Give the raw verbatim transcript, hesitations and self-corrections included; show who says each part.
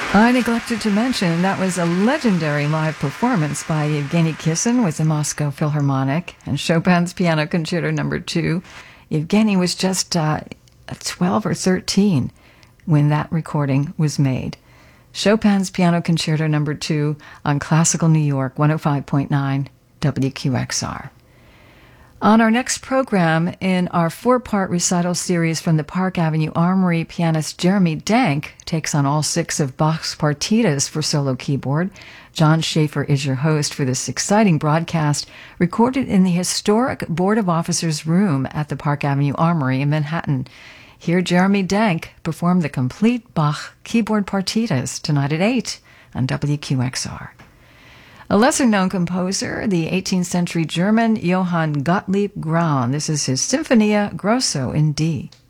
Speaker 1: I neglected to mention that was a legendary live performance by Evgeny Kissin with the Moscow Philharmonic and Chopin's Piano Concerto Number Two. Evgeny was just uh, twelve or thirteen when that recording was made. Chopin's Piano Concerto Number Two on Classical New York, one oh five point nine W Q X R. On our next program, in our four-part recital series from the Park Avenue Armory, pianist Jeremy Denk takes on all six of Bach's partitas for solo keyboard. John Schaefer is your host for this exciting broadcast, recorded in the historic Board of Officers room at the Park Avenue Armory in Manhattan. Hear Jeremy Denk perform the complete Bach keyboard partitas tonight at eight on W Q X R. A lesser-known composer, the eighteenth century German Johann Gottlieb Graun. This is his Sinfonia Grosso in D.